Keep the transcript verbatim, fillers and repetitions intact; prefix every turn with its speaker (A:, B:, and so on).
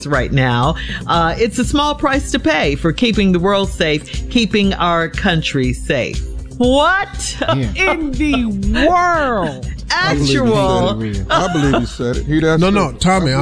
A: right now. Uh, it's a small price to pay for keeping the world safe, keeping our country safe. What
B: Yeah.
A: in the world? Actual.
C: I believe he said it. He, that's
B: No,
C: true.
B: no, Tommy.